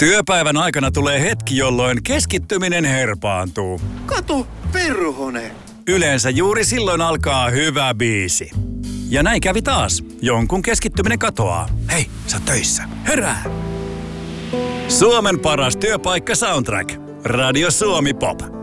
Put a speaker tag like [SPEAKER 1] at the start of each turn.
[SPEAKER 1] Työpäivän aikana tulee hetki, jolloin keskittyminen herpaantuu.
[SPEAKER 2] Kato, perhone!
[SPEAKER 1] Yleensä juuri silloin alkaa hyvä biisi. Ja näin kävi taas. Jonkun keskittyminen katoaa. Hei, sä oot töissä. Herää! Suomen paras työpaikka Soundtrack. Radio Suomi Pop.